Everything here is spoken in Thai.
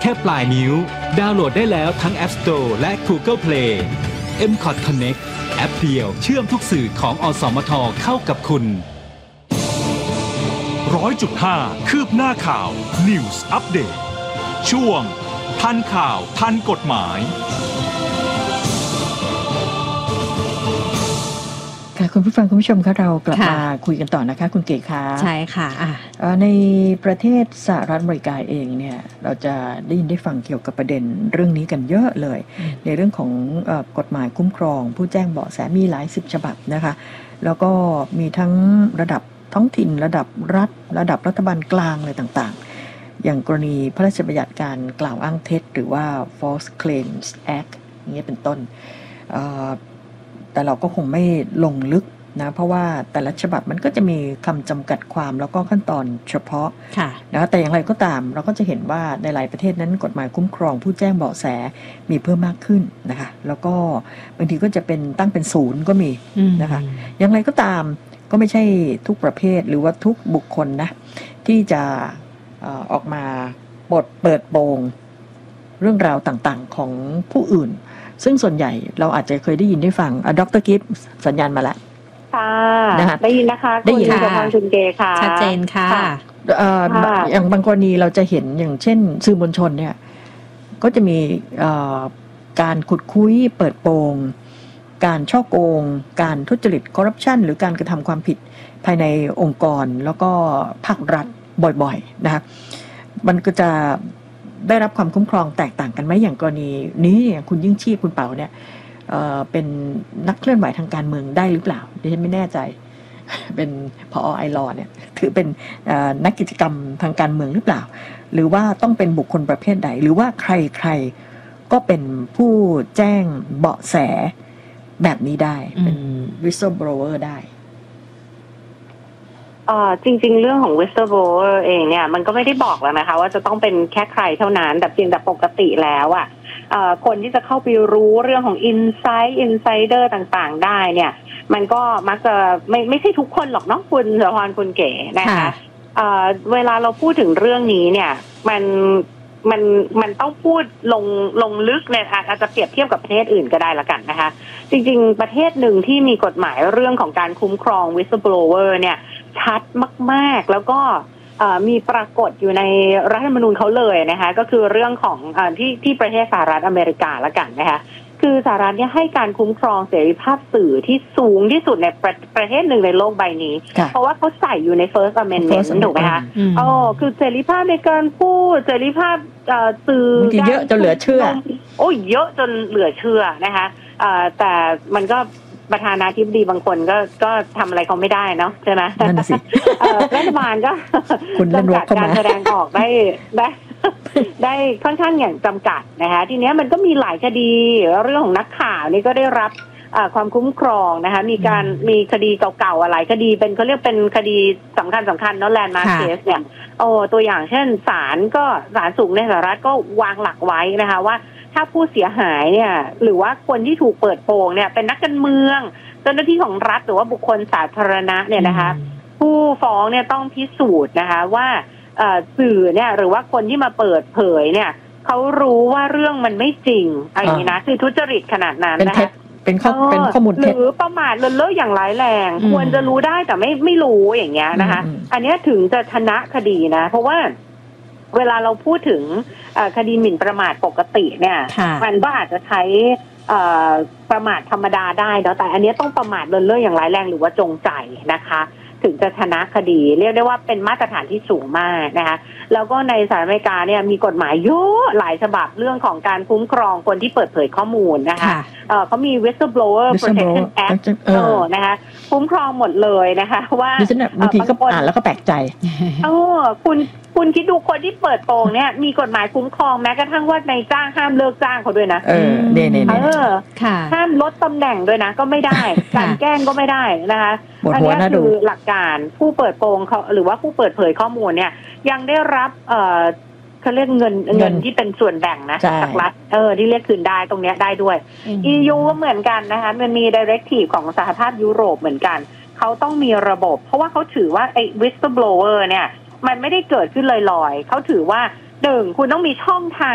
ค่ปลายนิ้วดาวน์โหลดได้แล้วทั้ง App Store และ Google Play MCOT Connect แอปเดียวเชื่อมทุกสื่อของอสมทเข้ากับคุณ 100.5 คืบหน้าข่าว News Update ช่วงทันข่าวทันกฎหมายค่ะคุณผู้ฟังคุณผู้ชมคะเรากลับมาคุยกันต่อนะคะคุณเก๋คะใช่ค่ะในประเทศสหรัฐอเมริกาเองเนี่ยเราจะได้ยินได้ฟังเกี่ยวกับประเด็นเรื่องนี้กันเยอะเลยในเรื่องของกฎหมายคุ้มครองผู้แจ้งเบาะแสมีหลาย10ฉบับนะคะแล้วก็มีทั้งระดับท้องถิ่นระดับรัฐระดับรัฐบาลกลางอะไรต่างๆอย่างกรณีพระราชบัญญัติการกล่าวอ้างเท็จหรือว่า False Claims Act อย่างเงี้ยเป็นต้นแต่เราก็คงไม่ลงลึกนะเพราะว่าแต่ละฉบับมันก็จะมีคำจำกัดความแล้วก็ขั้นตอนเฉพาะนะแต่อย่างไรก็ตามเราก็จะเห็นว่าในหลายประเทศนั้นกฎหมายคุ้มครองผู้แจ้งเบาะแสมีเพิ่มมากขึ้นนะคะแล้วก็บางทีก็จะเป็นตั้งเป็นศูนย์ก็มีนะคะอย่างไรก็ตามก็ไม่ใช่ทุกประเภทหรือว่าทุกบุคคลนะที่จะออกมาเปิดโปงเรื่องราวต่างๆของผู้อื่นซึ่งส่วนใหญ่เราอาจจะเคยได้ยินได้ฟังดร.กิฟต์สัญญาณมาแล้วค่ะได้ยินนะคะได้ยินค่ะคุณเกค่ะชัดเจนค่ะอย่างบางกรณีเราจะเห็นอย่างเช่นสื่อมวลชนเนี่ยก็จะมีการขุดคุยเปิดโปงการฉ้อโกงการทุจริตคอร์รัปชันหรือการกระทำความผิดภายในองค์กรแล้วก็ภาครัฐบ่อยๆนะคะมันก็จะได้รับความคุ้มครองแตกต่างกันไหมอย่างกรณีนี้คุณยิ่งชีพคุณเป๋าเนี่ยเป็นนักเคลื่อนไหวทางการเมืองได้หรือเปล่าดิฉันไม่แน่ใจเป็นผอ.ไอลอเนี่ยถือเป็นนักกิจกรรมทางการเมืองหรือเปล่าหรือว่าต้องเป็นบุคคลประเภทใดหรือว่าใครก็เป็นผู้แจ้งเบาะแสแบบนี้ได้เป็น whistleblower ได้จริงๆเรื่องของ whistleblower เองเนี่ยมันก็ไม่ได้บอกแล้วนะคะว่าจะต้องเป็นแค่ใครเท่านั้นแต่เพียงแต่ปกติแล้วคนที่จะเข้าไปรู้เรื่องของ insider ต่างๆได้เนี่ยมันก็มักจะไม่ใช่ทุกคนหรอกเนาะคุณสรพรคุณเก๋นะคะเวลาเราพูดถึงเรื่องนี้เนี่ยมันต้องพูดลงลึกเนี่ยอาจจะเปรียบเทียบกับประเทศอื่นก็ได้ละกันนะคะจริงๆประเทศหนึ่งที่มีกฎหมายเรื่องของการคุ้มครอง whistleblower เนี่ยชัดมากๆแล้วก็มีปรากฏอยู่ในรัฐธรรมนูญเขาเลยนะคะก็คือเรื่องของที่ประเทศสหรัฐอเมริกาละกันนะคะคือสหรัฐเนี่ยให้การคุ้มครองเสรีภาพสื่อที่สูงที่สุดในประเทศหนึ่งในโลกใบนี้เพราะว่าเขาใส่อยู่ใน First Amendment ถูกไหมคะคือเสรีภาพในการพูดเสรีภาพสื่อเยอะจนเหลือเชื่อโอ้ยเยอะจนเหลือเชื่อนะคะแต่มันก็ประธานาธิบดีบางคนก็ทำอะไรเขาไม่ได้เนาะใช่ไหมนั่นสิรัฐบาลก็จำกัดการแสดงออกได้ค่อนข้างอย่างจำกัดนะคะทีนี้มันก็มีหลายคดีเรื่องของนักข่าวนี่ก็ได้รับความคุ้มครองนะคะมีคดีเก่าๆหลายคดีเป็นเขาเรียกเป็นคดีสำคัญเนาะแลนด์มาร์คเคสเนี่ยตัวอย่างเช่นศาลสูงในสหรัฐก็วางหลักไว้นะคะว่าถ้าผู้เสียหายเนี่ยหรือว่าคนที่ถูกเปิดโปงเนี่ยเป็นนักการเมืองเจ้าหน้าที่ของรัฐหรือว่าบุคคลสาธารณะเนี่ยนะคะผู้ฟ้องเนี่ยต้องพิสูจน์นะคะว่าสื่อเนี่ยหรือว่าคนที่มาเปิดเผยเนี่ยเขารู้ว่าเรื่องมันไม่จริงอะไรอย่างนี้นะคือทุจริตขนาดนั้นนะคะเป็นข้อมูลเท็จหรือประมาทเลินเล่ออย่างร้ายแรงควรจะรู้ได้แต่ไม่รู้อย่างเงี้ยนะคะอันนี้ถึงจะชนะคดีนะเพราะว่าเวลาเราพูดถึงคดีหมิ่นประมาทปกติเนี่ยมันก็อาจจะใช้ประมาทธรรมดาได้เนาะแต่อันนี้ต้องประมาทเลินเล่ออย่างร้ายแรงหรือว่าจงใจนะคะถึงจะชนะคดีเรียกได้ว่าเป็นมาตรฐานที่สูงมากนะคะแล้วก็ในสหรัฐอเมริกาเนี่ยมีกฎหมายเยอะหลายฉบับเรื่องของการคุ้มครองคนที่เปิดเผยข้อมูลนะคะเขามี whistleblower protection act นะคะคุ้มครองหมดเลยนะคะว่าบางทีก็อ่านแล้วก็แปลกใจคุณคิดดูคนที่เปิดโปงเนี่ยมีกฎหมายคุ้มครองแม้กระทั่งว่านายจ้างห้ามเลิกจ้างเขาด้วยนะห้ามลดตำแหน่งด้วยนะก็ไม่ได้การแกล้งก็ไม่ได้นะคะอันนี้คือหลักการผู้เปิดโปงเขาหรือว่าผู้เปิดเผยข้อมูลเนี่ยยังได้รับเขาเรียกเงินที่เป็นส่วนแบ่งนะจากรัฐที่เรียกคืนได้ตรงนี้ได้ด้วย EU ก็เหมือนกันนะคะมันมี directive ของสหภาพยุโรปเหมือนกันเขาต้องมีระบบเพราะว่าเขาถือว่าไอ้ whistleblower เนี่ยมันไม่ได้เกิดขึ้นลอยๆเขาถือว่า1คุณต้องมีช่องทาง